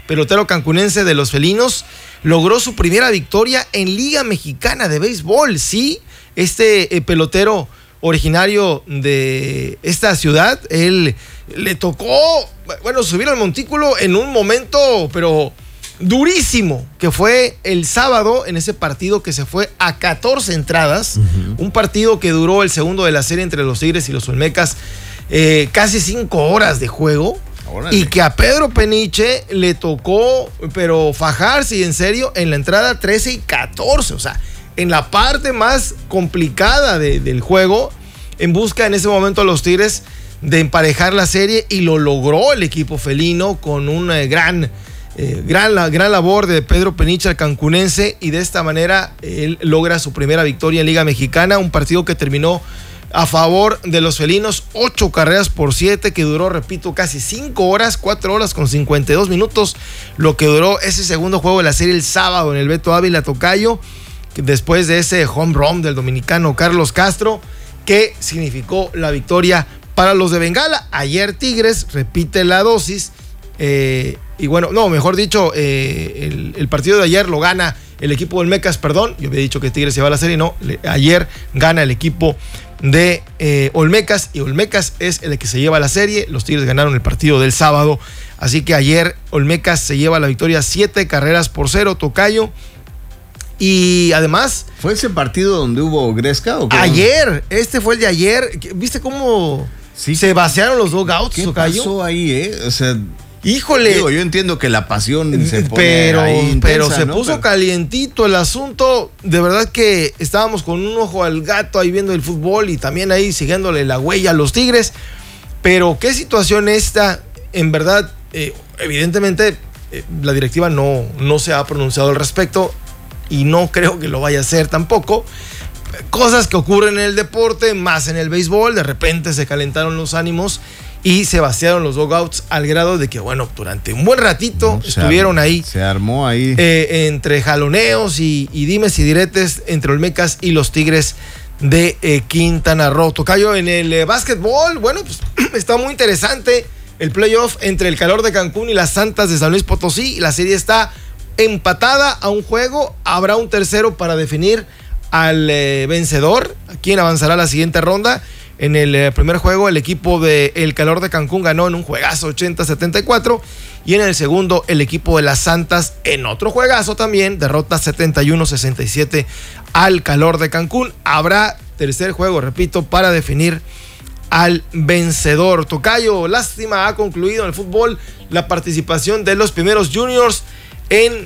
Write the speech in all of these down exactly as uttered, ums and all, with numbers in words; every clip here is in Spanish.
pelotero cancunense de los felinos, logró su primera victoria en Liga Mexicana de Béisbol. Sí, este eh, pelotero originario de esta ciudad, él le tocó, bueno, subir al montículo en un momento, pero durísimo, que fue el sábado en ese partido que se fue a catorce entradas, uh-huh. un partido que duró el segundo de la serie entre los Tigres y los Olmecas, eh, casi cinco horas de juego. Órale. Y que a Pedro Peniche le tocó, pero fajarse, y en serio, en la entrada trece y catorce, o sea, en la parte más complicada de, del juego, en busca en ese momento a los Tigres de emparejar la serie, y lo logró el equipo felino con una gran, eh, gran, gran labor de Pedro Peniche, el cancunense, y de esta manera él logra su primera victoria en Liga Mexicana, un partido que terminó a favor de los felinos, ocho carreras por siete, que duró, repito, casi cinco horas, cuatro horas con cincuenta y dos minutos, lo que duró ese segundo juego de la serie el sábado en el Beto Ávila Tocayo, después de ese home run del dominicano Carlos Castro, que significó la victoria para los de Bengala. Ayer Tigres repite la dosis, eh, y bueno, no, mejor dicho, eh, el, el partido de ayer lo gana el equipo del Olmecas, perdón, yo había dicho que Tigres lleva la serie, no, le, ayer gana el equipo de eh, Olmecas, y Olmecas es el que se lleva la serie. Los Tigres ganaron el partido del sábado, así que ayer Olmecas se lleva la victoria, siete carreras por cero, Tocayo. Y además, ¿fue ese partido donde hubo gresca o qué? Ayer, este fue el de ayer. ¿Viste dugouts sí, se vaciaron los dugouts, ¿qué Tocayo? pasó ahí, eh? O sea, híjole. Digo, yo entiendo que la pasión se pone pero, ahí intensa, pero se ¿no? puso pero... calientito el asunto. De verdad que estábamos con un ojo al gato ahí viendo el fútbol, y también ahí siguiéndole la huella a los Tigres. Pero qué situación esta, en verdad, eh, evidentemente eh, la directiva no, no se ha pronunciado al respecto, y no creo que lo vaya a hacer tampoco. Cosas que ocurren en el deporte, más en el béisbol, de repente se calentaron los ánimos y se vaciaron los dugouts al grado de que, bueno, durante un buen ratito no, estuvieron se armó, ahí. Se armó ahí. Eh, entre jaloneos y, y dimes y diretes entre Olmecas y los Tigres de eh, Quintana Roo. Tocayo, en el eh, básquetbol, bueno, pues está muy interesante el playoff entre el Calor de Cancún y las Santas de San Luis Potosí. La serie está empatada a un juego, habrá un tercero para definir al eh, vencedor, a quien avanzará a la siguiente ronda. En el eh, primer juego, el equipo de El Calor de Cancún ganó en un juegazo ochenta a setenta y cuatro, y en el segundo, el equipo de las Santas, en otro juegazo también, derrota setenta y uno a sesenta y siete al Calor de Cancún. Habrá tercer juego, repito, para definir al vencedor. Tocayo, lástima, ha concluido en el fútbol la participación de los primeros juniors en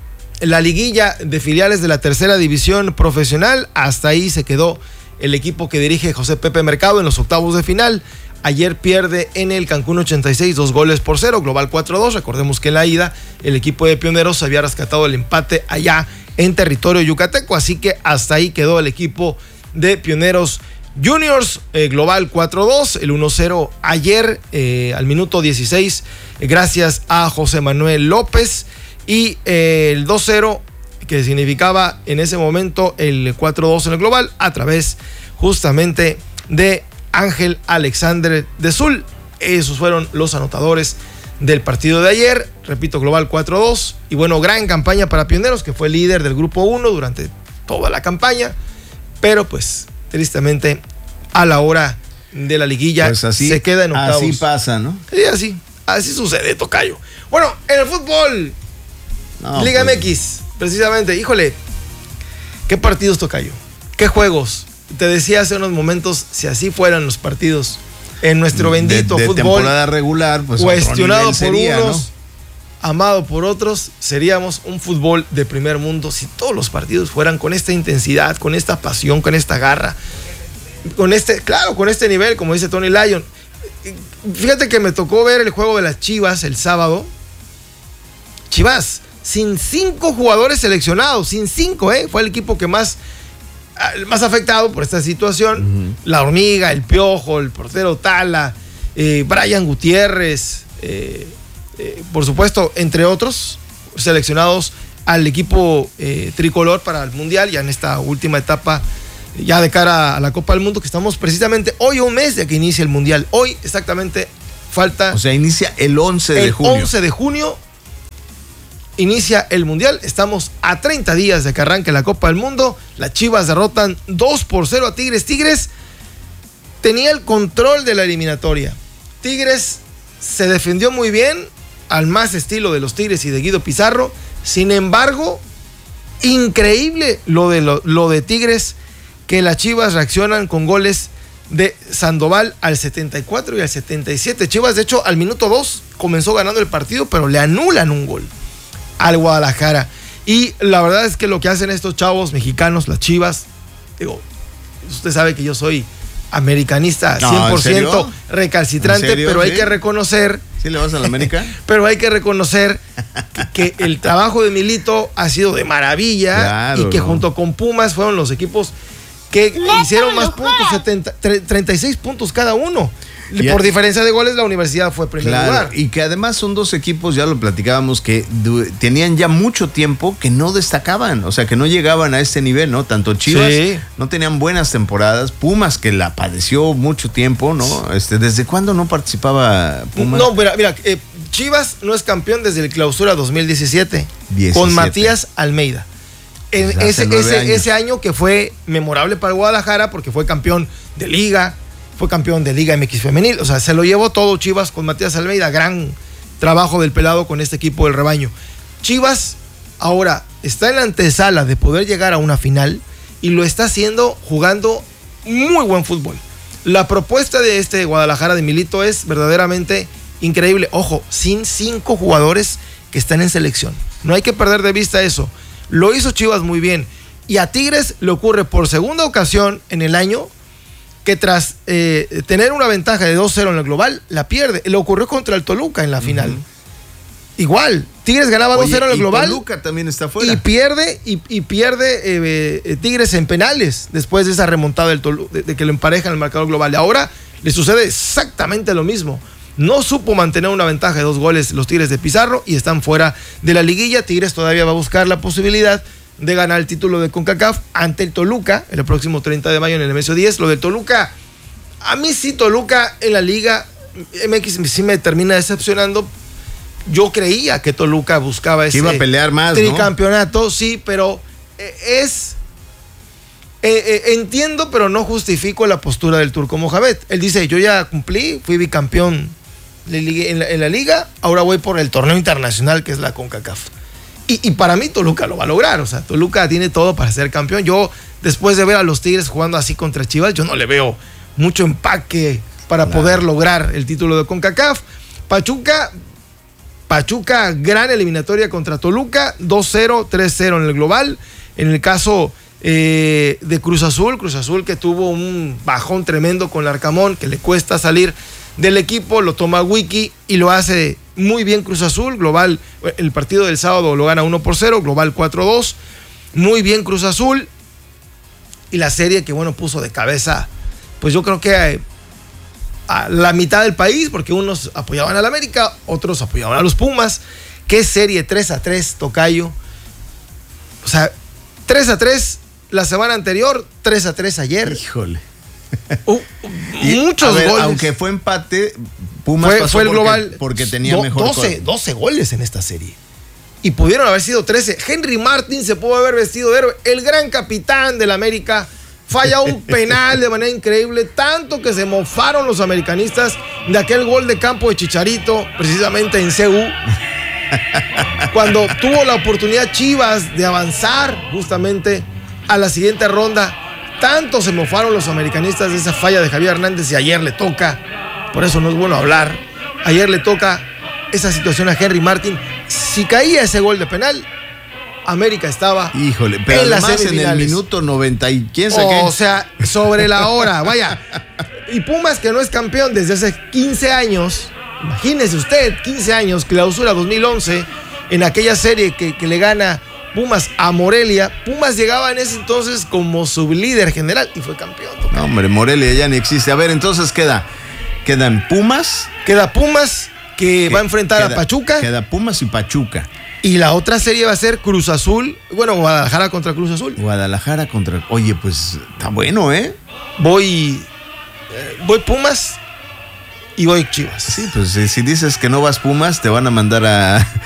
la liguilla de filiales de la tercera división profesional. Hasta ahí se quedó el equipo que dirige José Pepe Mercado en los octavos de final. Ayer pierde en el Cancún ochenta y seis, dos goles por cero, global cuatro a dos. Recordemos que en la ida el equipo de Pioneros había rescatado el empate allá en territorio yucateco, así que hasta ahí quedó el equipo de Pioneros Juniors, eh, global cuatro a dos, el uno cero ayer eh, al minuto dieciséis, eh, gracias a José Manuel López. Y eh, el dos cero, que significaba en ese momento el cuatro dos en el global, a través justamente de Ángel Alexander de Sul. Esos fueron los anotadores del partido de ayer. Repito, global cuatro dos. Y bueno, gran campaña para Pioneros, que fue líder del grupo uno durante toda la campaña. Pero pues, tristemente, a la hora de la liguilla, pues así, se queda en octavos. Así pasa, ¿no? Sí, así, así sucede, Tocayo. Bueno, en el fútbol, no, Liga pues... M X, precisamente, híjole, qué partidos, Tocayo, qué juegos. Te decía hace unos momentos, si así fueran los partidos en nuestro bendito de, de fútbol, temporada regular, pues cuestionado por sería, unos, ¿no? amado por otros, seríamos un fútbol de primer mundo si todos los partidos fueran con esta intensidad, con esta pasión, con esta garra, con este, claro, con este nivel, como dice Tony Lyon. Fíjate que me tocó ver el juego de las Chivas el sábado. Chivas, sin cinco jugadores seleccionados, sin cinco, ¿eh? Fue el equipo que más, más afectado por esta situación. Uh-huh. La Hormiga, el Piojo, el portero Tala, eh, Brian Gutiérrez, eh, eh, por supuesto, entre otros, seleccionados al equipo eh, tricolor para el Mundial, ya en esta última etapa, ya de cara a la Copa del Mundo, que estamos precisamente hoy a un mes de que inicie el Mundial. Hoy exactamente falta... O sea, inicia el once de junio. El once de junio inicia el Mundial. Estamos a treinta días de que arranque la Copa del Mundo. Las Chivas derrotan dos por cero a Tigres. Tigres tenía el control de la eliminatoria. Tigres se defendió muy bien, al más estilo de los Tigres y de Guido Pizarro. Sin embargo, increíble lo de, lo, lo de Tigres, que las Chivas reaccionan con goles de Sandoval al setenta y cuatro y al setenta y siete. Chivas, de hecho, al minuto dos comenzó ganando el partido, pero le anulan un gol al Guadalajara. Y la verdad es que lo que hacen estos chavos mexicanos, las Chivas, digo, usted sabe que yo soy americanista cien por ciento, no, recalcitrante, ¿en serio? pero hay ¿Sí? que reconocer... ¿Sí le vas a la América? Pero hay que reconocer que, que el trabajo de Milito ha sido de maravilla, claro, y que no. junto con Pumas fueron los equipos que hicieron más puntos, setenta, treinta y seis puntos cada uno. Y por diferencia de goles, la Universidad fue primer claro, lugar. Y que además son dos equipos, ya lo platicábamos, que du- tenían ya mucho tiempo que no destacaban, o sea, que no llegaban a este nivel, ¿no? Tanto Chivas Sí. no tenían buenas temporadas, Pumas que la padeció mucho tiempo, ¿no? Este, ¿desde cuándo no participaba Pumas? No, mira, mira eh, Chivas no es campeón desde el Clausura dos mil diecisiete, diecisiete. Con Matías Almeida. En Pues hace ese, nueve ese, años. ese año que fue memorable para Guadalajara porque fue campeón de Liga, fue campeón de Liga M X Femenil, o sea, se lo llevó todo Chivas con Matías Almeida. Gran trabajo del pelado con este equipo del rebaño. Chivas ahora está en la antesala de poder llegar a una final y lo está haciendo jugando muy buen fútbol. La propuesta de este Guadalajara de Milito es verdaderamente increíble. Ojo, sin cinco jugadores que están en selección. No hay que perder de vista eso. Lo hizo Chivas muy bien. Y a Tigres le ocurre por segunda ocasión en el año que tras eh, tener una ventaja de dos cero en el global, la pierde. Le ocurrió contra el Toluca en la final. Uh-huh. Igual, Tigres ganaba dos cero en el global. Toluca también está fuera. Y pierde, y, y pierde eh, eh, Tigres en penales después de esa remontada del Toluca, de, de que lo emparejan el marcador global. Ahora le sucede exactamente lo mismo. No supo mantener una ventaja de dos goles los Tigres de Pizarro y están fuera de la liguilla. Tigres todavía va a buscar la posibilidad de ganar el título de CONCACAF ante el Toluca el próximo treinta de mayo en el M S diez. Lo del Toluca, a mí sí Toluca en la Liga M X sí me termina decepcionando. Yo creía que Toluca buscaba ese iba a pelear más, tricampeonato, ¿no? Sí, pero es... Eh, eh, entiendo, pero no justifico la postura del Turco Mohamed. Él dice, yo ya cumplí, fui bicampeón en la, en la Liga, ahora voy por el torneo internacional que es la CONCACAF. Y, y para mí Toluca lo va a lograr, o sea, Toluca tiene todo para ser campeón. Yo, después de ver a los Tigres jugando así contra Chivas, yo no le veo mucho empaque para claro. poder lograr el título de CONCACAF. Pachuca, Pachuca, gran eliminatoria contra Toluca, dos cero, tres cero en el global. En el caso eh, de Cruz Azul, Cruz Azul que tuvo un bajón tremendo con Larcamón, que le cuesta salir del equipo, lo toma Wiki y lo hace muy bien Cruz Azul. Global, el partido del sábado lo gana uno por cero, global cuatro dos, muy bien Cruz Azul. Y la serie que bueno puso de cabeza, pues yo creo que a, a la mitad del país, porque unos apoyaban al América, otros apoyaban a los Pumas. Qué serie, tres a tres, tocayo. O sea, tres a tres la semana anterior, tres a tres ayer. Híjole. Uh, y, muchos ver, goles. Aunque fue empate, Pumas fue, pasó fue el porque, global porque tenía do, mejor doce, doce goles en esta serie. Y pudieron haber sido trece. Henry Martin se pudo haber vestido de héroe. El gran capitán del América falla un penal de manera increíble. Tanto que se mofaron los americanistas de aquel gol de campo de Chicharito, precisamente en C U. Cuando tuvo la oportunidad Chivas de avanzar justamente a la siguiente ronda. Tanto se mofaron los americanistas de esa falla de Javier Hernández y ayer le toca, por eso no es bueno hablar, ayer le toca esa situación a Henry Martin. Si caía ese gol de penal, América estaba Híjole, pero en además las en el minuto noventa y quién sabe qué. O sea, sobre la hora, vaya. Y Pumas, que no es campeón desde hace quince años, imagínese usted, quince años, clausura dos mil once, en aquella serie que, que le gana Pumas a Morelia. Pumas llegaba en ese entonces como sublíder general y fue campeón. No, hombre, Morelia ya ni existe. A ver, entonces queda, quedan Pumas. Queda Pumas, que, que va a enfrentar queda, a Pachuca. Queda Pumas y Pachuca. Y la otra serie va a ser Cruz Azul, bueno, Guadalajara contra Cruz Azul. Guadalajara contra... Oye, pues está bueno, ¿eh? Voy, eh, voy Pumas y voy Chivas. Sí, pues si dices que no vas Pumas, te van a mandar a...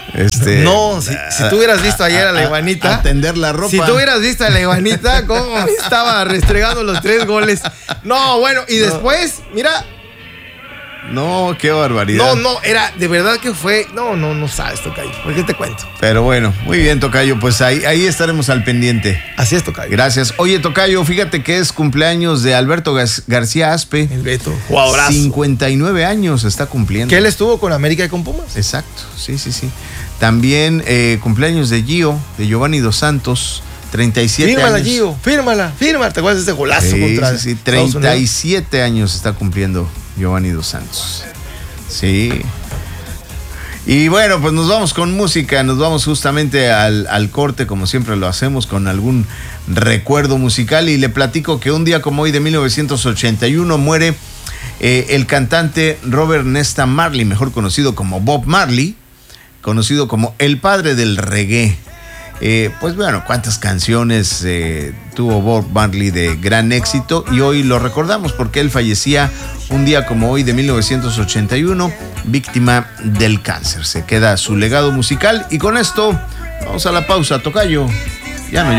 Este, no, si, si tú hubieras visto ayer a la Iguanita. A tender la ropa. Si tú hubieras visto a la Iguanita, cómo estaba restregando los tres goles. No, bueno, y después, no. mira. No, qué barbaridad. No, no, era de verdad que fue. No, no, no sabes, Tocayo. ¿Por qué te cuento? Pero bueno, muy bien, Tocayo. Pues ahí, ahí estaremos al pendiente. Así es, Tocayo. Gracias. Oye, Tocayo, fíjate que es cumpleaños de Alberto Gar- García Aspe. El Beto. Jugadorazo. cincuenta y nueve años está cumpliendo. Que él estuvo con América y con Pumas. Exacto, sí, sí, sí. También eh, cumpleaños de Gio, de Giovanni Dos Santos. treinta y siete fírmala, años. Gio, fírmala, fírmala. ¿Te acuerdas de ese golazo sí, contra sí, sí, treinta y siete años está cumpliendo Giovanni Dos Santos. Sí. Y bueno, pues nos vamos con música, nos vamos justamente al, al corte, como siempre lo hacemos, con algún recuerdo musical. Y le platico que un día como hoy de mil novecientos ochenta y uno muere eh, el cantante Robert Nesta Marley, mejor conocido como Bob Marley, conocido como el padre del reggae. Eh, pues bueno, cuántas canciones eh, tuvo Bob Marley de gran éxito, y hoy lo recordamos porque él fallecía un día como hoy de mil novecientos ochenta y uno, víctima del cáncer. Se queda su legado musical, y con esto vamos a la pausa, Tocayo. Ya no